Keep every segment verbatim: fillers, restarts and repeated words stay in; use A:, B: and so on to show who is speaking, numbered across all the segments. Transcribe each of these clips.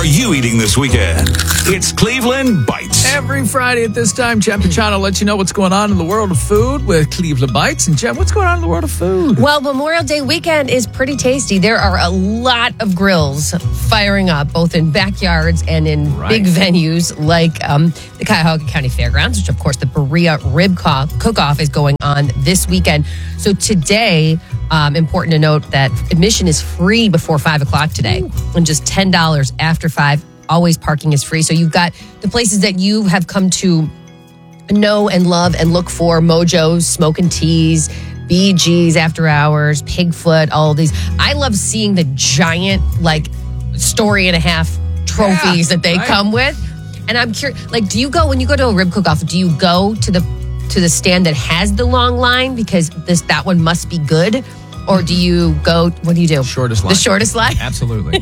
A: you eating this weekend? It's Cleveland Bites.
B: Every Friday at this time, Jen Pachano lets you know what's going on in the world of food with Cleveland Bites. And Jen, what's going on in the world of food?
C: Well, Memorial Day weekend is pretty tasty. There are a lot of grills firing up, both in backyards and in
B: Right.
C: big venues like um, the Cuyahoga County Fairgrounds, which, of course, the Berea Rib Cook-Off is going on this weekend. So today, um, important to note that admission is free before five o'clock today, Ooh. and just ten dollars after five. Always parking is free. So you've got the places that you have come to know and love and look for: Mojo's, Smoke and Teas, B G's After Hours, Pigfoot, all of these. I love seeing the giant, like, story and a half trophies
B: yeah,
C: that they
B: right.
C: come with. And I'm curious, like, do you go, when you go to a rib cook-off, do you go to the to the stand that has the long line because this that one must be good? Or do you go, what do you do?
B: Shortest line.
C: The shortest line?
B: Absolutely.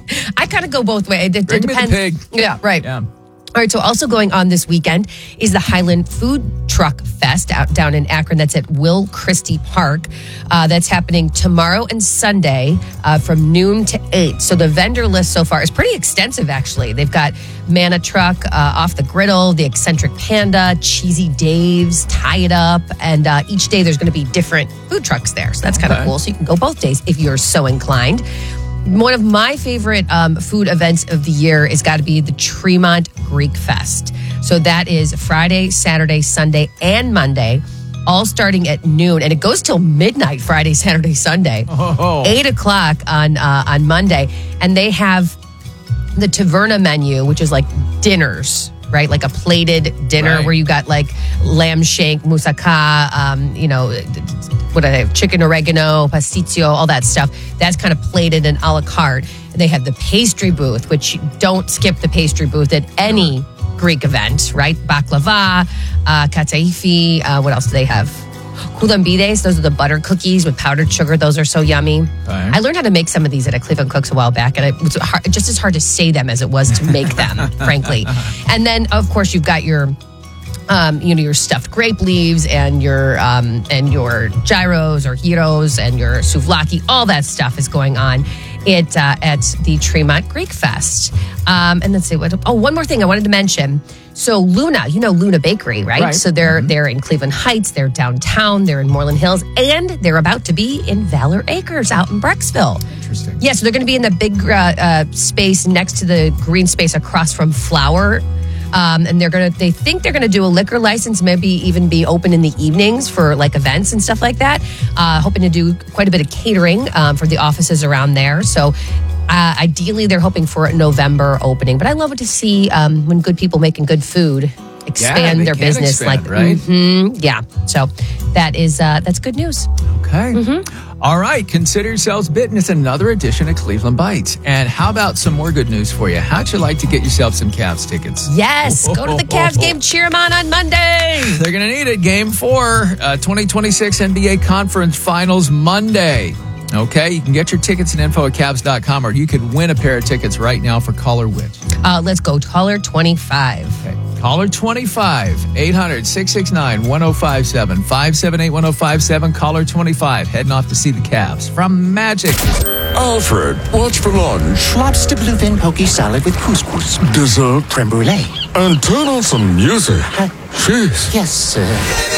C: I kind of go both ways. It, it
B: Bring me the
C: depends.
B: pig.
C: Yeah, right.
B: Yeah.
C: All right, so also going on this weekend is the Highland Food Truck Fest out down in Akron. That's at Will Christie Park. Uh, that's happening tomorrow and Sunday uh, from noon to eight. So the vendor list so far is pretty extensive, actually. They've got Manna Truck, uh, Off the Griddle, the Eccentric Panda, Cheesy Dave's, Tie It Up, and uh, each day there's going to be different food trucks there. So that's kind of
B: Okay.
C: cool. So you can go both days if you're so inclined. One of my favorite um, food events of the year has got to be the Tremont Greek Fest. So that is Friday, Saturday, Sunday, and Monday, all starting at noon. And it goes till midnight, Friday, Saturday, Sunday.
B: Oh.
C: eight o'clock on, uh, on Monday. And they have the Taverna menu, which is like dinners, right? Like a plated dinner
B: Right.
C: where you got like lamb shank, moussaka, um, you know, what I have, chicken oregano, pasticcio, all that stuff. That's kind of plated and a la carte. And they have the pastry booth, which you don't skip the pastry booth at any Greek event, right? Baklava, uh, kataifi, uh, what else do they have? Koulambides, those are the butter cookies with powdered sugar. Those are so yummy.
B: Okay.
C: I learned how to make some of these at a Cleveland Cooks a while back, and it was hard, just as hard to say them as it was to make them, frankly. And then, of course, you've got your Um, you know, your stuffed grape leaves and your um, and your gyros or gyros and your souvlaki, all that stuff is going on at uh, at the Tremont Greek Fest. Um, and let's see what. Oh, one more thing I wanted to mention. So Luna, you know Luna Bakery, right?
B: Right.
C: So they're they're in Cleveland Heights, they're downtown, they're in Moreland Hills, and they're about to be in Valor Acres out in Brecksville.
B: Interesting.
C: Yeah, so they're going to be in the big uh, uh, space next to the green space across from Flower. Um, and they're gonna. They think they're gonna do a liquor license, maybe even be open in the evenings for like events and stuff like that. Uh, hoping to do quite a bit of catering um, for the offices around there. So uh, ideally, they're hoping for a November opening. But I love it to see um, when good people making good food expand
B: they
C: their
B: can
C: business.
B: expand,
C: like,
B: right?
C: mhm, yeah. So that is uh, that's good news.
B: Okay. All right. Consider yourselves bitten. It's another edition of Cleveland Bites. And how about some more good news for you? How'd you like to get yourself some Cavs tickets?
C: Yes, go to the Cavs game. Cheer them on on Monday.
B: They're going to need it. Game four, uh, twenty twenty-six N B A Conference Finals Monday. Okay, you can get your tickets and info at Cavs dot com, or you could win a pair of tickets right now for Caller Which.
C: Uh, let's go. Caller twenty-five.
B: Okay. Caller twenty-five, eight hundred, six six nine, one oh five seven, five seven eight, one oh five seven. Caller twenty-five, heading off to see the Cavs from Magic.
D: Alfred, what's for lunch?
E: Lobster bluefin poke salad with couscous.
D: Dessert?
E: Creme brulee.
D: And turn on some music.
E: Uh,
D: Jeez.
E: yes, sir.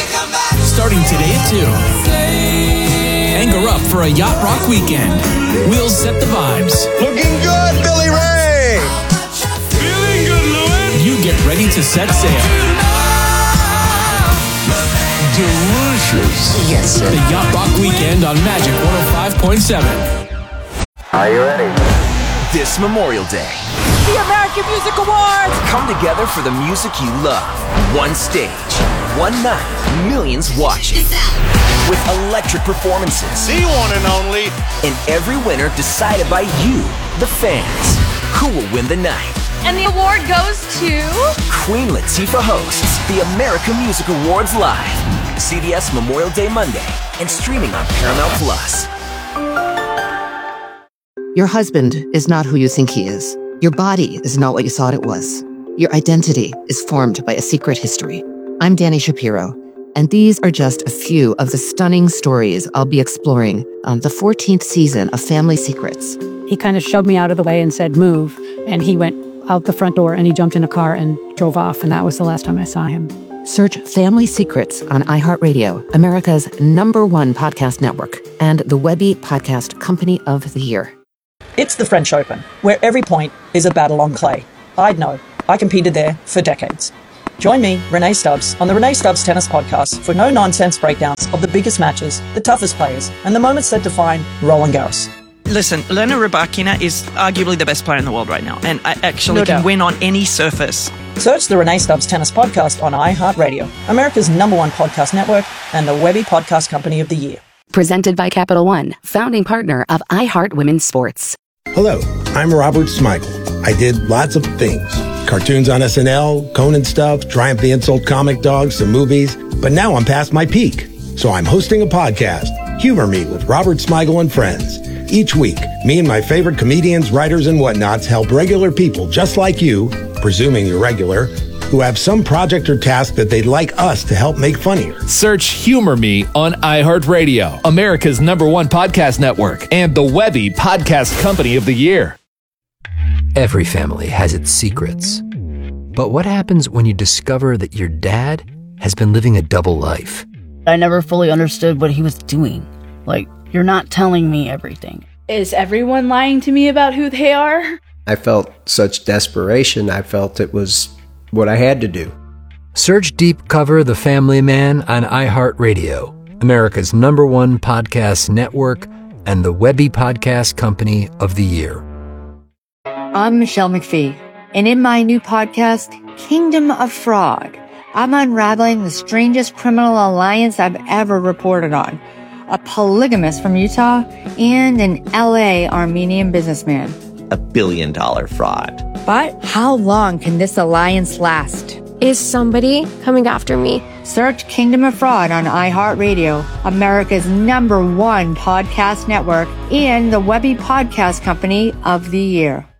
F: Starting today at two. Anchor up for a Yacht Rock weekend. We'll set the vibes.
G: Looking good, Billy Ray.
F: Feeling good, Louis. You get ready to set sail.
D: Delicious.
E: Yes, sir.
F: The Yacht Rock weekend on Magic one oh five point seven.
G: Are you ready?
H: This Memorial Day,
I: The American Music Awards!
H: come together for the music you love. One stage, one night, millions watching. With electric performances.
G: The one and only.
H: And every winner decided by you, the fans. Who will win the night?
I: And the award goes to...
H: Queen Latifah hosts the American Music Awards live. C B S Memorial Day Monday and streaming on Paramount Plus.
J: Your husband is not who you think he is. Your body is not what you thought it was. Your identity is formed by a secret history. I'm Danny Shapiro, and these are just a few of the stunning stories I'll be exploring on the fourteenth season of Family Secrets.
K: He kind of shoved me out of the way and said, move. And he went out the front door and he jumped in a car and drove off. And that was the last time I saw him.
J: Search Family Secrets on iHeartRadio, America's number one podcast network, and the Webby Podcast Company of the Year.
L: It's the French Open, where every point is a battle on clay. I'd know. I competed there for decades. Join me, Renee Stubbs, on the Renee Stubbs Tennis Podcast for no-nonsense breakdowns of the biggest matches, the toughest players, and the moments that define Roland Garros.
M: Listen, Elena Rybakina is arguably the best player in the world right now, and I actually
L: No
M: can
L: doubt.
M: win on any surface.
L: Search the Renee Stubbs Tennis Podcast on iHeartRadio, America's number one podcast network, and the Webby Podcast Company of the Year.
N: Presented by Capital One, founding partner of iHeart Women's Sports.
O: Hello, I'm Robert Smigel. I did lots of things. Cartoons on S N L, Conan stuff, Triumph the Insult Comic Dog, some movies. But now I'm past my peak. So I'm hosting a podcast, Humor Me with Robert Smigel and Friends. Each week, me and my favorite comedians, writers, and whatnots help regular people just like you, presuming you're regular, who have some project or task that they'd like us to help make funnier.
P: Search Humor Me on iHeartRadio, America's number one podcast network, and the Webby Podcast Company of the Year.
Q: Every family has its secrets. But what happens when you discover that your dad has been living a double life?
R: I never fully understood what he was doing. Like, you're not telling me everything.
S: Is everyone lying to me about who they are?
T: I felt such desperation. I felt it was what I had to do.
Q: Search Deep Cover The Family Man on iHeartRadio, America's number one podcast network, and the Webby Podcast Company of the Year.
U: I'm Michelle McPhee, and in my new podcast, Kingdom of Fraud, I'm unraveling the strangest criminal alliance I've ever reported on. A polygamist from Utah and an L A Armenian businessman.
H: A billion dollar fraud.
U: But how long can this alliance last?
V: Is somebody coming after me?
U: Search Kingdom of Fraud on iHeartRadio, America's number one podcast network, and the Webby Podcast Company of the Year.